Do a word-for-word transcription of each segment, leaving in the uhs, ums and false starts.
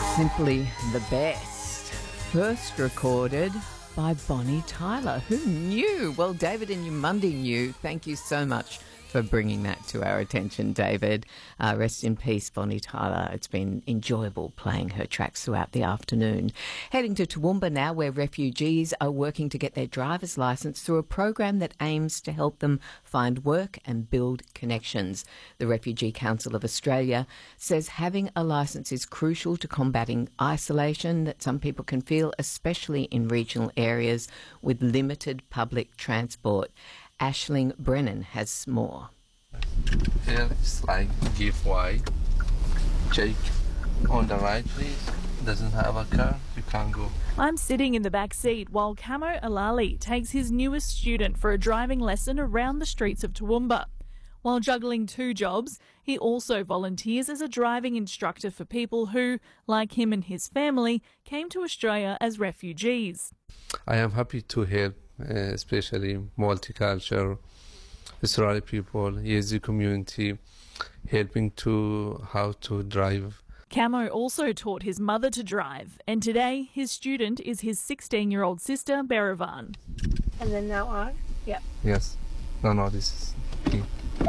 Simply the best. First recorded by Bonnie Tyler. Who knew? Well, David and Yumundi knew. Thank you so much for bringing that to our attention, David. Uh, rest in peace, Bonnie Tyler. It's been enjoyable playing her tracks throughout the afternoon. Heading to Toowoomba now, where refugees are working to get their driver's licence through a program that aims to help them find work and build connections. The Refugee Council of Australia says having a licence is crucial to combating isolation that some people can feel, especially in regional areas with limited public transport. Aisling Brennan has more. Here it's like give way. Jake on the right, please. Doesn't have a car, you can't go. I'm sitting in the back seat while Camo Alali takes his newest student for a driving lesson around the streets of Toowoomba. While juggling two jobs, he also volunteers as a driving instructor for people who, like him and his family, came to Australia as refugees. I am happy to help, uh, especially multicultural Israeli people, Yazidi community, helping to how to drive. Camo also taught his mother to drive, and today his student is his sixteen-year-old sister, Beravan. And then now R? Yep. Yes. No, no, this is key.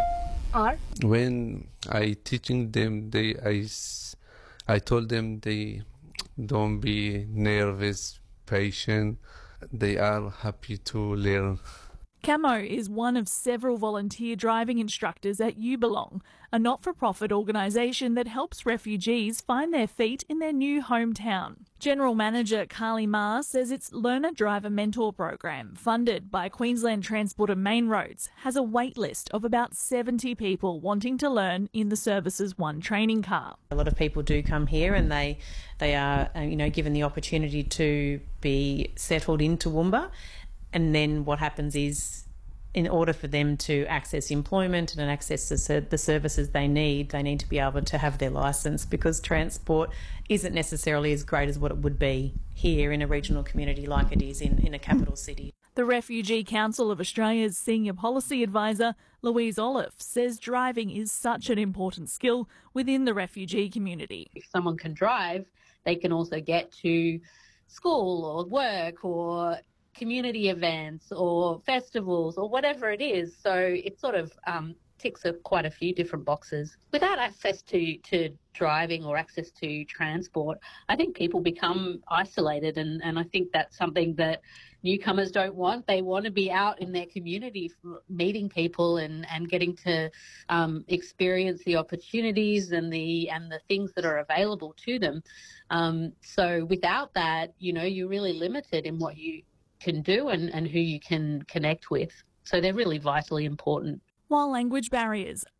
R? When I teaching them, they I, s- I told them they don't be nervous, patient. They are happy to learn. Camo is one of several volunteer driving instructors at You Belong, a not-for-profit organisation that helps refugees find their feet in their new hometown. General Manager Carly Marr says its Learner Driver Mentor program, funded by Queensland Transport and Main Roads, has a wait list of about seventy people wanting to learn in the service's one training car. A lot of people do come here and they they are uh, you know given the opportunity to be settled in Toowoomba. And then what happens is, in order for them to access employment and access the, ser- the services they need, they need to be able to have their licence, because transport isn't necessarily as great as what it would be here in a regional community like it is in, in a capital city. The Refugee Council of Australia's Senior Policy Advisor, Louise Olive, says driving is such an important skill within the refugee community. If someone can drive, they can also get to school or work or community events or festivals or whatever it is. So it sort of um, ticks a, quite a few different boxes. Without access to, to driving or access to transport, I think people become isolated, and, and I think that's something that newcomers don't want. They want to be out in their community, meeting people and, and getting to um, experience the opportunities and the and the things that are available to them. Um, so without that, you know, you're really limited in what you can do and, and who you can connect with. So they're really vitally important. While language barriers